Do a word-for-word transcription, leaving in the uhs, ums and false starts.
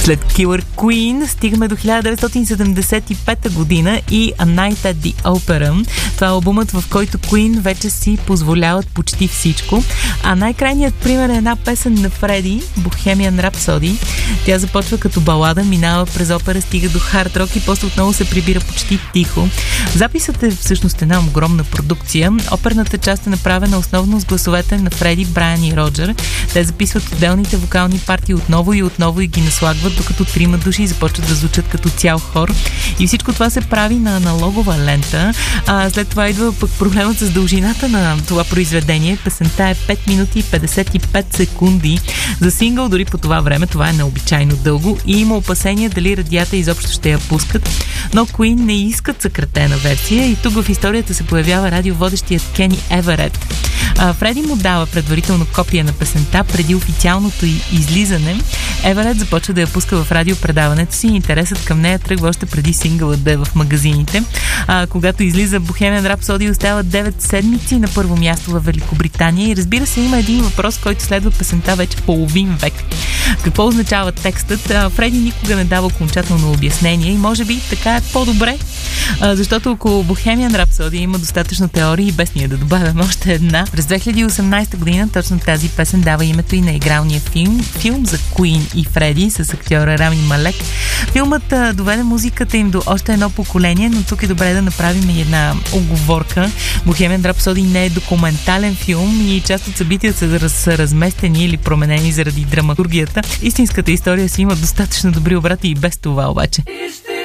След Killer Queen стигаме до хиляда деветстотин седемдесет и пета година и A Night at the Opera. Това е албумът, в който Queen вече си позволяват почти всичко. А най-крайният пример е една песен на Фреди, Bohemian Rhapsody. Тя започва като балада, минава през опера, стига до хард рок и после отново се прибира почти тихо. Записът е всъщност една огромна продукция. Оперната част е направена основно с гласовете на Фреди, Брайан и Роджер. Те записват отделните вокални партии отново и отново и ги наслагват, докато трима души започват да звучат като цял хор. И всичко това се прави на аналогова лента. А след това идва пък проблемът с дължината на това произведение. Песента е пет минути и петдесет и пет секунди. За сингъл дори по това време това е необичайно дълго и има опасения дали радията изобщо ще я пускат. Но Queen не искат съкратена версия и тук в историята се появява радиоводещият Кени Еверет. А, Фреди му дава предварително копия на песента преди официалното й излизане. Еверет започва да я пуска в радиопредаването си и интересът към нея тръгва още преди сингълът да е в магазините. А, когато излиза Bohemian Rhapsody, остава девет седмици на първо място в Великобритания и разбира се има един въпрос, който следва песента вече половин век. Какво означава текстът? А, Фреди никога не дава окончателно обяснение и може би така е по-добре, а, защото около Bohemian Rhapsody има достатъчно теории и без ние да добавям още една. През две хиляди и осемнадесета година точно тази песен дава името и на игралния филм, филм за Queen и Фреди с актьора Рами Малек. Филмът а, доведе музиката им до още едно поколение, но тук е добре да направим и една оговорка. Bohemian Rhapsody не е документален филм и част от събитията са разместени или променени заради драматургията. Истинската история си има достатъчно добри обрати и без това обаче.